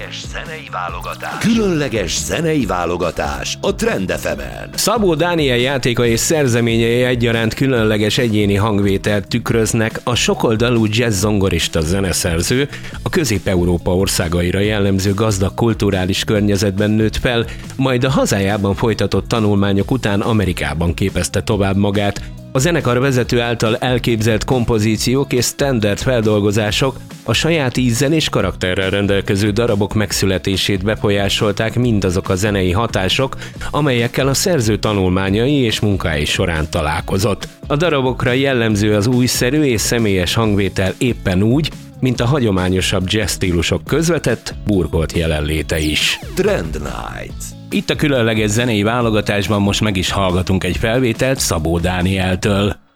Különleges zenei válogatás a Trend FM-en. Szabó Dániel játéka és szerzeményei egyaránt különleges egyéni hangvételt tükröznek. A sokoldalú jazz zongorista zeneszerző a Közép-Európa országaira jellemző gazdag kulturális környezetben nőtt fel, majd a hazájában folytatott tanulmányok után Amerikában képezte tovább magát. A zenekar vezető által elképzelt kompozíciók és standard feldolgozások a saját ízzel és karakterrel rendelkező darabok megszületését befolyásolták, mindazok a zenei hatások, amelyekkel a szerző tanulmányai és munkái során találkozott. A darabokra jellemző az újszerű és személyes hangvétel éppen úgy, mint a hagyományosabb jazz stílusok közvetett, burkolt jelenléte is. Trend Night. Itt a különleges zenei válogatásban most meg is hallgatunk egy felvételt Szabó Dánieltől.